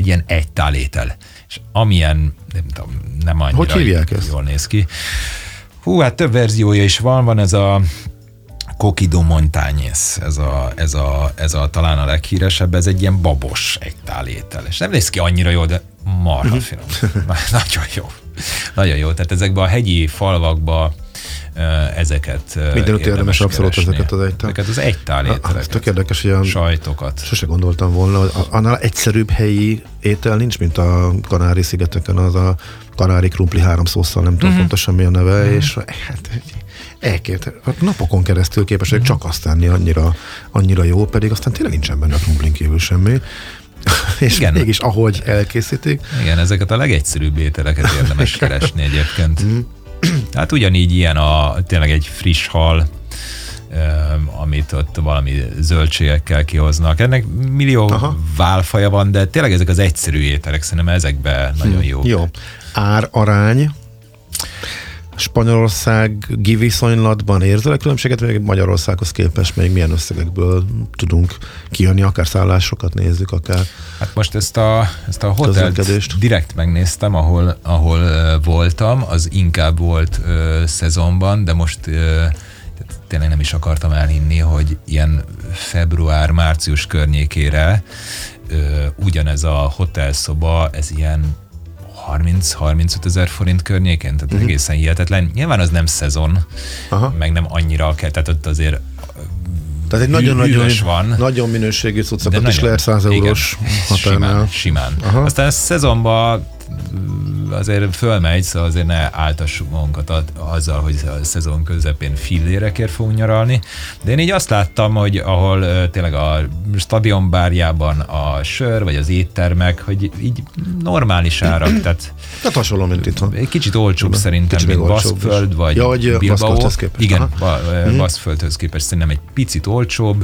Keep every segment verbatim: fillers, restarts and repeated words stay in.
egy ilyen egytálétel. És amilyen, nem tudom, nem annyira hogy hívják ezt? Jól néz ki. Hú, hát több verziója is van, van ez a Coquido Montañés, ez a, ez, a, ez a talán a leghíresebb, ez egy ilyen babos egytálétel. És nem néz ki annyira jó, de marha finom. Nagyon jó. Nagyon jó. Tehát ezekben a hegyi falvakban ezeket mindenütt érdemes abszolút ezeket az egytál. Ezeket az egytál ételeket. Tök érdekes, hogy a sajtokat. Sose gondoltam volna, hogy annál egyszerűbb helyi étel nincs, mint a Kanári-szigeteken, az a kanári krumpli három szósszal, nem tudom mm-hmm. pontosan mi a neve, mm-hmm. és hát elkért, napokon keresztül képesek mm-hmm. csak azt tenni, annyira, annyira jó, pedig aztán tényleg nincsen benne a krumplin kívül semmi. És igen. Mégis ahogy elkészítik. Igen, ezeket a legegyszerűbb ételeket érdemes keresni egyébként. Mm. Hát ugyanígy ilyen a tényleg egy friss hal, amit ott valami zöldségekkel kihoznak. Ennek millió Aha. válfaja van, de tényleg ezek az egyszerű ételek, szerintem ezekben nagyon hm. jók. Jó. Ár, arány, Spanyolországi viszonylatban érzel a különbséget, még Magyarországhoz képest még milyen összegekből tudunk kijönni, akár szállásokat nézzük, akár hát most ezt a, ezt a hotelt direkt megnéztem, ahol, ahol uh, voltam, az inkább volt uh, szezonban, de most uh, tényleg nem is akartam elhinni, hogy ilyen február-március környékére uh, ugyanez a hotelszoba, ez ilyen harminc-harmincöt ezer forint környékén, tehát uh-huh. egészen hihetetlen. Nyilván az nem szezon, Aha. meg nem annyira kell, tehát ott azért tehát egy nagyon-nagyon van, nagyon minőségű cuccokat is lehet száz eurós határnál. Simán, simán. Aztán a szezonban azért fölmegy, szóval azért ne áltassuk magunkat azzal, hogy a szezon közepén fillérekért fogunk nyaralni. De én így azt láttam, hogy ahol tényleg a stadionbárjában a sör, vagy az éttermek, hogy így normális árak, tehát hát hasonló, mint itt van. Egy kicsit olcsóbb Kicsit szerintem, mint Baszkföld, vagy ja, hogy Bilbao. Igen, Aha. Baszkföldhöz képest szerintem egy picit olcsóbb.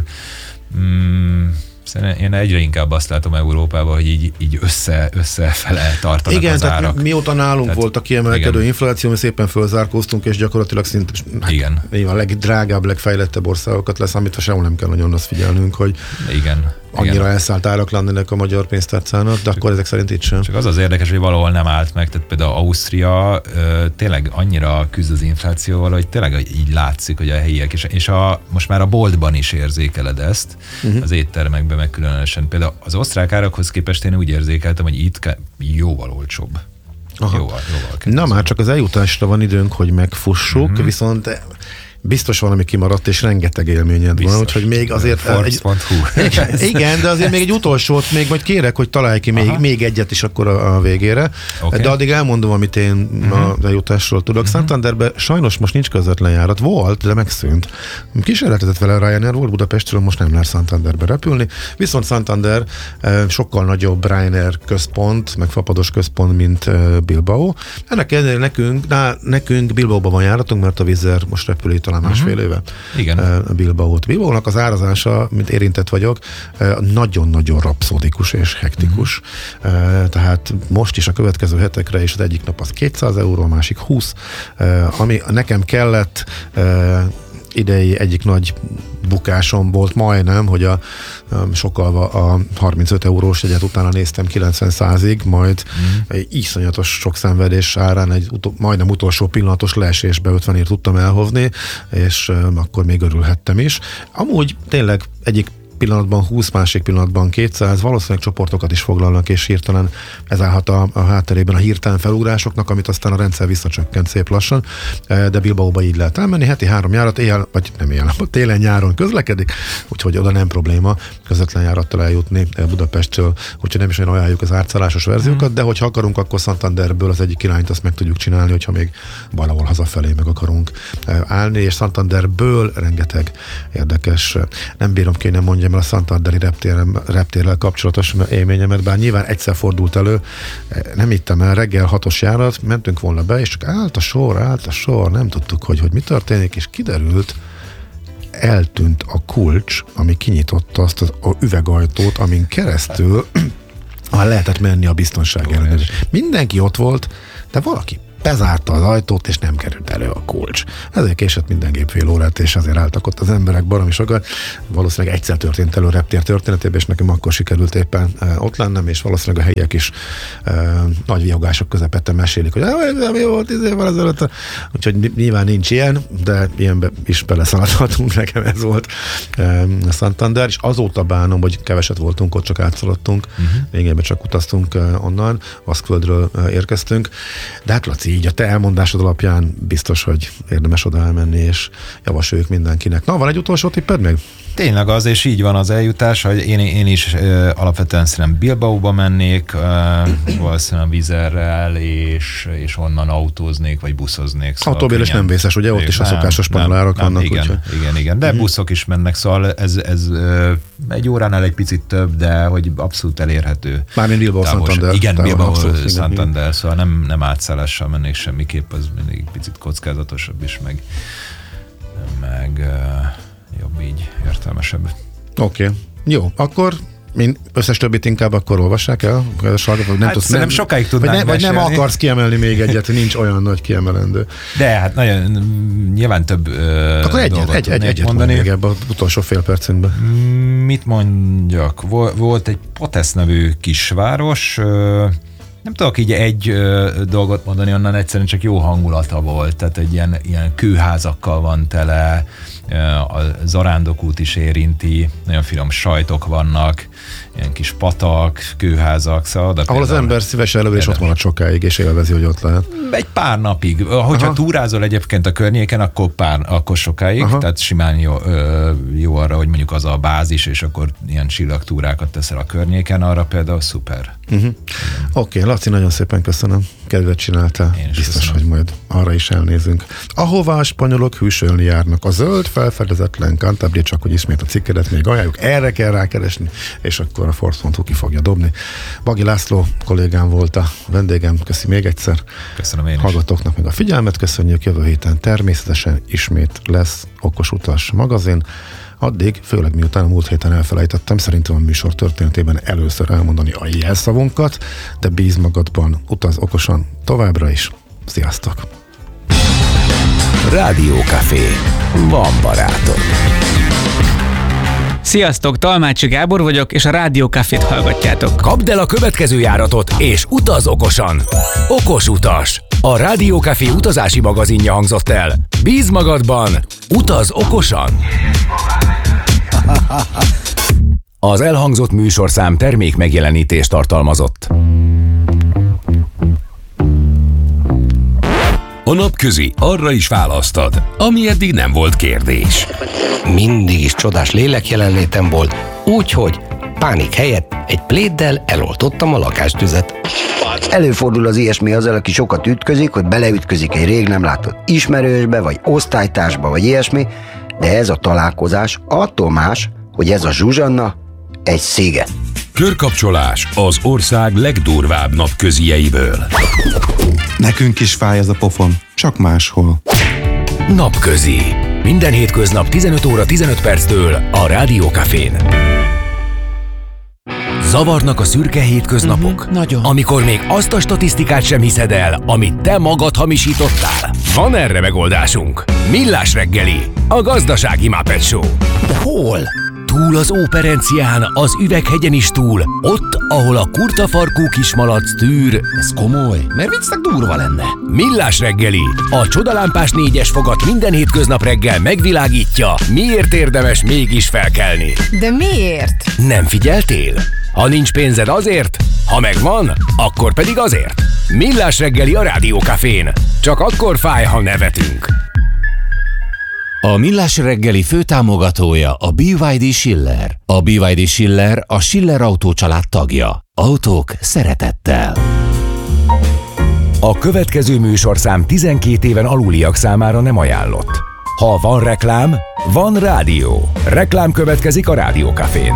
Mm, én egyre inkább azt látom Európában, hogy így, így össze, összefele tartanak igen, az árak. Igen, mióta nálunk tehát, volt a kiemelkedő igen. infláció, mi szépen fölzárkóztunk, és gyakorlatilag szinte hát, igen. a legdrágább, legfejlettebb országokat leszámítva sehol nem kell nagyon azt figyelnünk, hogy igen. annyira igen. elszállt árak lennének a magyar pénztárcának, de csak, akkor ezek szerint itt sem. Csak az az érdekes, hogy valahol nem állt meg, tehát például Ausztria ö, tényleg annyira küzd az inflációval, hogy tényleg így látszik, hogy a helyiek, és, és a, most már a boltban is érzékeled ezt, uh-huh. az éttermekben meg különösen. Például az osztrák árakhoz képest én úgy érzékeltem, hogy itt jóval olcsóbb. Aha. Jóval, jóval Na már csak az eljutásra van időnk, hogy megfussuk, uh-huh. viszont biztos valami kimaradt, és rengeteg élményed biztos. Van, úgyhogy még azért... Forbes pont hu egy, igen, de azért még egy utolsót, még majd kérek, hogy találj ki még, még egyet is akkor a, a végére. Okay. De addig elmondom, amit én uh-huh. az eljutásról tudok. Uh-huh. Santanderben sajnos most nincs közvetlen járat. Volt, de megszűnt. Kísérletezett vele Ryanair, volt Budapestről, most nem lehet Santanderbe repülni. Viszont Santander sokkal nagyobb Ryanair központ, meg fapados központ, mint Bilbao. Ennek ellenére nekünk, na, nekünk Bilbaóban van járatunk, mert a Wizz Air most repül talán másfél uh-huh. éve. Igen. Bilbaót. Bilbaónak az árazása, mint érintett vagyok, nagyon-nagyon rapszódikus és hektikus. Uh-huh. Tehát most is a következő hetekre is az egyik nap az kétszáz euró, a másik húsz. Ami nekem kellett idei egyik nagy bukásom volt majdnem, hogy a, a sokkal a harmincöt eurós egyet utána néztem kilencven-százig, majd mm. egy iszonyatos sok szenvedés árán egy utol, majdnem utolsó pillanatos leesésbe ötvenért tudtam elhozni, és um, akkor még örülhettem is. Amúgy tényleg egyik pillanatban húsz, másik pillanatban kétszáz, valószínűleg csoportokat is foglalnak, és hirtelen ez állhat a, a hátterében a hirtelen felugrásoknak, amit aztán a rendszer visszacsökkent szép lassan, de Bilbaóba így lehet elmenni, heti három járat, éjjel, vagy nem éjjel, télen-nyáron közlekedik, úgyhogy oda nem probléma közvetlen járattal eljutni Budapestről, úgyhogy nem is olyan ajánljuk az átszállásos verziókat, mm. de hogyha akarunk, akkor Santanderből az egyik irányt azt meg tudjuk csinálni, hogyha még valahol hazafelé meg akarunk állni, és Santanderből rengeteg érdekes, nem bírom ki, nem mondjam el a Santanderi reptérrel kapcsolatos élményemet, bár nyilván egyszer fordult elő, nem hittem el, reggel hatos járat, mentünk volna be, és csak állt a sor, állt a sor, nem tudtuk, hogy, hogy mi történik, és kiderült, eltűnt a kulcs, ami kinyitotta azt az a üvegajtót, amin keresztül már lehetett menni a biztonság ellenőrzésre. Mindenki ott volt, de valaki bezárta az ajtót, és nem került elő a kulcs. Ezért késett minden gép fél órát, és azért álltak ott az emberek baromi sokat. Valószínűleg egyszer történt elő reptér történetében, és nekem akkor sikerült éppen e, ott lennem, és valószínűleg a helyiek is e, nagy vihogások közepette mesélik, hogy nem jó, tíz évvel ezelőtt. Úgyhogy nyilván nincs ilyen, de ilyenbe is beleszaladhatunk, nekem ez volt e, Santander, és azóta bánom, hogy keveset voltunk ott, csak átszaladtunk, uh-huh. végében csak utaztunk e, onnan, Vaszkföldről e, érkeztünk. De hát Laci, így a te elmondásod alapján biztos, hogy érdemes oda elmenni, és javasoljuk mindenkinek. Na, van egy utolsó tipped még? Tényleg az, és így van az eljutás, hogy én, én is uh, alapvetően szerintem Bilbaóba mennék, uh, valószínűleg Vizerrel, és, és onnan autóznék, vagy buszoznék. Szóval autóbérlés nem vészes, ugye? Ott is a szokásos spanyol árak vannak. Igen, úgyhogy. igen, igen, de uh-huh. buszok is mennek, szóval ez, ez uh, egy óránál egy picit több, de hogy abszolút elérhető. Mármint Bilbao Santander. Igen, Bilbao Santander, szóval nem, nem átszállással mennék semmiképp, az mindig picit kockázatosabb is, meg, meg uh, jobb így, értelmesebb. Oké, okay. Jó, akkor mint összes többit inkább akkor olvassák el? Nem hát tudsz, nem sokáig tudnánk vagy, ne, vagy nem akarsz kiemelni még egyet, nincs olyan nagy kiemelendő. De hát nagyon, nyilván több uh, akkor egyet, egy, egy, egyet mondani. Még ebben az utolsó fél percünkben. Mit mondjak? Volt egy Potesz nevű kisváros, uh, nem tudok így egy ö, dolgot mondani, onnan egyszerűen csak jó hangulata volt, tehát egy ilyen, ilyen kőházakkal van tele, ö, a Zarándok út is érinti, nagyon finom sajtok vannak, ilyen kis patak, kőházak, szóval oda ahol az ember szívesen előbb és ott van sokáig, és élvezi, hogy ott lehet. Egy pár napig. Hogyha aha. túrázol egyébként a környéken, akkor, pár, akkor sokáig, aha. tehát simán jó, ö, jó arra, hogy mondjuk az a bázis, és akkor ilyen csillagtúrákat teszel a környéken, arra például szuper. Uh-huh. Oké, okay, Laci, nagyon szépen köszönöm. Kedvet csináltál. Biztos, köszönöm. Hogy majd arra is elnézünk. Ahová a spanyolok hűsölni járnak. A zöld felfedezetlen Cantabria, csak hogy ismét a cikkedet még ajánljuk. Erre kell rákeresni, és akkor a force pont hu ki fogja dobni. Bagi László kollégám volt a vendégem. Köszi még egyszer. Köszönöm én is. Hallgatóknak meg a figyelmet. Köszönjük, jövő héten természetesen ismét lesz Okos Utas magazin. Addig, főleg miután a múlt héten elfelejtettem, szerintem a műsor történetében először elmondani a jelszavunkat, de bíz magadban, utaz okosan továbbra is. Sziasztok! Rádiókafé. Van barátod. Sziasztok, Talmácsi Gábor vagyok, és a Rádiókafét hallgatjátok. Kapd el a következő járatot, és utaz okosan! Okos utas! A Rádiókafé utazási magazinja hangzott el. Bíz magadban, utaz okosan! Az elhangzott műsorszám termék megjelenítést tartalmazott. A napközi arra is választad, ami eddig nem volt kérdés. Mindig is csodás lélek jelenlétem volt, úgyhogy pánik helyett egy pléddel eloltottam a lakástüzet. Előfordul az ilyesmi azzal, aki sokat ütközik, hogy beleütközik egy rég nem látott ismerősbe, vagy osztálytársba, vagy ilyesmi, de ez a találkozás attól más, hogy ez a Zsuzsanna egy sziget. Körkapcsolás az ország legdurvább napközieiből. Nekünk is fáj ez a pofon, csak máshol. Napközi. Minden hétköznap tizenöt óra tizenöt perctől a Rádiókafén. Zavarnak a szürke hétköznapok? Uh-huh, nagyon. Amikor még azt a statisztikát sem hiszed el, amit te magad hamisítottál? Van erre megoldásunk. Millás reggeli, a gazdasági Muppet Show. De hol? Túl az Óperencián, az Üveghegyen is túl, ott, ahol a kurtafarkú kismalac tűr. Ez komoly, mert viccnek durva lenne. Millás reggeli, a csodalámpás négyes fogat minden hétköznap reggel megvilágítja, miért érdemes mégis felkelni. De miért? Nem figyeltél? Ha nincs pénzed azért, ha megvan, akkor pedig azért. Millás reggeli a Rádiókafén. Csak akkor fáj, ha nevetünk. A Millás reggeli főtámogatója a bé vé dé Schiller. A bé vé dé Schiller a Schiller Autó család tagja. Autók szeretettel. A következő műsorszám tizenkét éven aluliak számára nem ajánlott. Ha van reklám, van rádió. Reklám következik a Rádiókafén.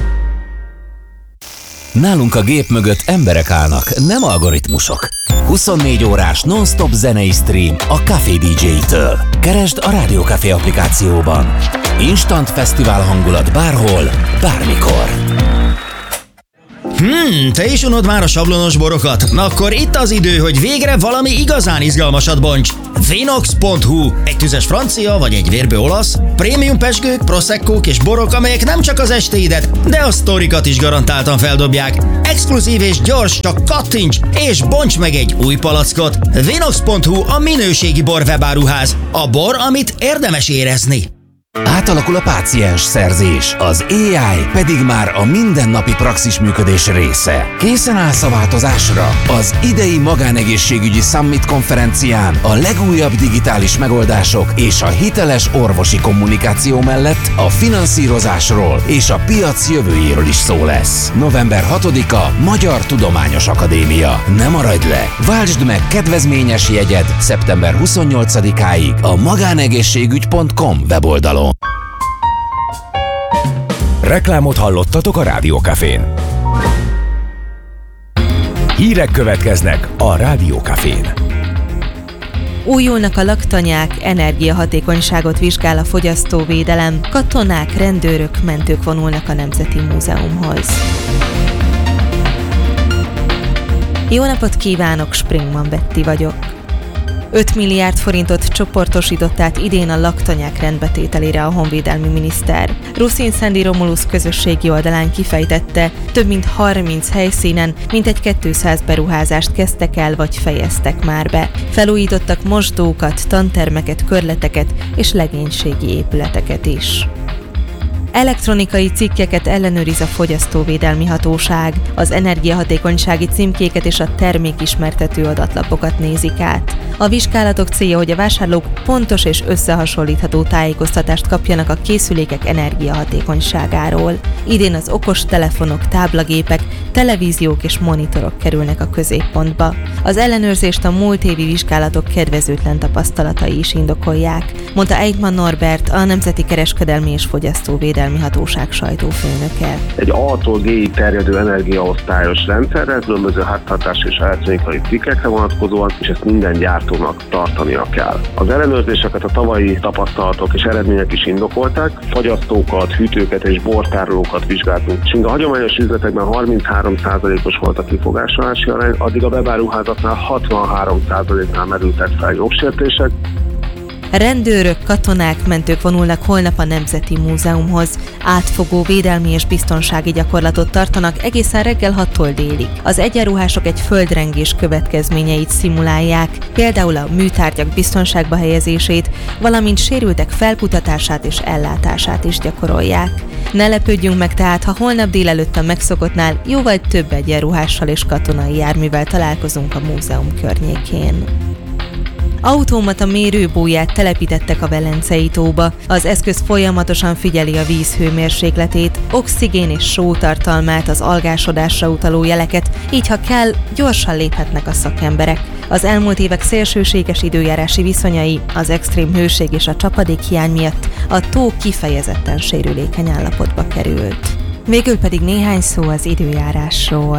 Nálunk a gép mögött emberek állnak, nem algoritmusok. huszonnégy órás non-stop zenei stream a Café dé dzsé-től. Keresd a Rádiókafé applikációban. Instant fesztivál hangulat bárhol, bármikor. Hmm, te is unod már a sablonos borokat? Na akkor itt az idő, hogy végre valami igazán izgalmasat bonts. Vinox pont hu. Egy tüzes francia vagy egy vérbő olasz, prémium pezsgők, proseccók és borok, amelyek nem csak az estéidet, de a sztorikat is garantáltan feldobják. Exkluzív és gyors, csak kattints és bonts meg egy új palackot. Vinox pont hu a minőségi bor webáruház. A bor, amit érdemes érezni. Átalakul a páciens szerzés, az á i pedig már a mindennapi praxis működés része. Készen állsz a változásra? Az idei magánegészségügyi Summit konferencián a legújabb digitális megoldások és a hiteles orvosi kommunikáció mellett a finanszírozásról és a piac jövőjéről is szó lesz. november hatodika Magyar Tudományos Akadémia. Ne maradj le! Váltsd meg kedvezményes jegyed szeptember huszonnyolcadikáig a magánegészségügy pont com weboldalon. Reklámot hallottatok a Rádió Cafén. Hírek következnek a Rádió Cafén. Újulnak a laktanyák, energiahatékonyságot vizsgál a fogyasztóvédelem, katonák, rendőrök, mentők vonulnak a Nemzeti Múzeumhoz. Jó napot kívánok, Springman Betty vagyok. öt milliárd forintot csoportosított át idén a laktanyák rendbetételére a honvédelmi miniszter. Ruszin Szendi Romulusz közösségi oldalán kifejtette, több mint harminc helyszínen mintegy kétszáz beruházást kezdtek el vagy fejeztek már be. Felújítottak mosdókat, tantermeket, körleteket és legénységi épületeket is. Elektronikai cikkeket ellenőriz a Fogyasztóvédelmi Hatóság. Az energiahatékonysági címkéket és a termékismertető adatlapokat nézik át. A vizsgálatok célja, hogy a vásárlók pontos és összehasonlítható tájékoztatást kapjanak a készülékek energiahatékonyságáról. Idén az okos telefonok, táblagépek, televíziók és monitorok kerülnek a középpontba. Az ellenőrzést a múlt évi vizsgálatok kedvezőtlen tapasztalatai is indokolják, mondta Eichmann Norbert, a Nemzeti Kereskedelmi és Fogyasztóvédelmi Hatóság sajtófőnöke. Egy A-tól G-ig terjedő energiaosztályos rendszerrel, különböző háztartási és elektronikai cikkekre vonatkozóan, és ezt minden gyártónak tartania kell. Az ellenőrzéseket a tavalyi tapasztalatok és eredmények is indokolták, fagyasztókat, hűtőket és bortárolókat vizsgáltunk. És a hagyományos üzletekben harminchárom százalékos volt a kifogásolási arány, addig a webáruházaknál hatvanhárom százaléknál merültek fel jogsértések. Rendőrök, katonák, mentők vonulnak holnap a Nemzeti Múzeumhoz. Átfogó védelmi és biztonsági gyakorlatot tartanak egészen reggel hattól délig. Az egyenruhások egy földrengés következményeit szimulálják, például a műtárgyak biztonságba helyezését, valamint sérültek felkutatását és ellátását is gyakorolják. Ne lepődjünk meg tehát, ha holnap délelőtt a megszokottnál jóval több egyenruhással és katonai járművel találkozunk a múzeum környékén. Automata mérőbóját telepítettek a Velencei tóba. Az eszköz folyamatosan figyeli a víz hőmérsékletét, oxigén és sótartalmát, az algásodásra utaló jeleket, így ha kell, gyorsan léphetnek a szakemberek. Az elmúlt évek szélsőséges időjárási viszonyai, az extrém hőség és a csapadékhiány miatt a tó kifejezetten sérülékeny állapotba került. Végül pedig néhány szó az időjárásról.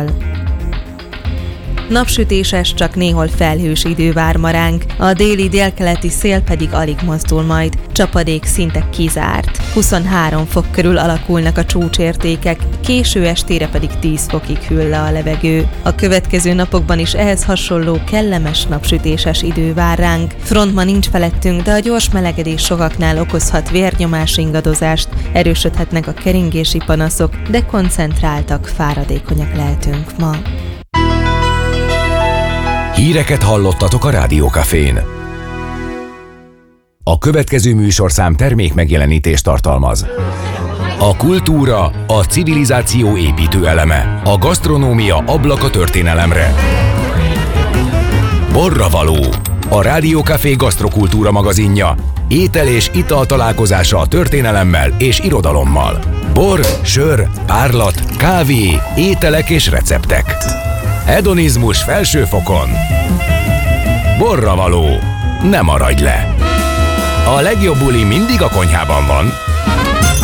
Napsütéses, csak néhol felhős idő vár ma ránk, a déli délkeleti szél pedig alig mozdul majd, csapadék szinte kizárt. huszonhárom fok körül alakulnak a csúcsértékek, késő estére pedig tíz fokig hűl le a levegő. A következő napokban is ehhez hasonló kellemes napsütéses idő vár ránk. Front ma nincs felettünk, de a gyors melegedés sokaknál okozhat vérnyomás ingadozást, erősödhetnek a keringési panaszok, de koncentráltak, fáradékonyak lehetünk ma. Híreket hallottatok a Rádió Cafén. A következő műsorszám termék megjelenítést tartalmaz. A kultúra, a civilizáció építő eleme. A gasztronómia ablak a történelemre. Borravaló, a Rádió Café gasztrokultúra magazinja. Étel és ital találkozása a történelemmel és irodalommal. Bor, sör, párlat, kávé, ételek és receptek. Hedonizmus felső fokon. Borravaló, ne maradj le! A legjobb buli mindig a konyhában van.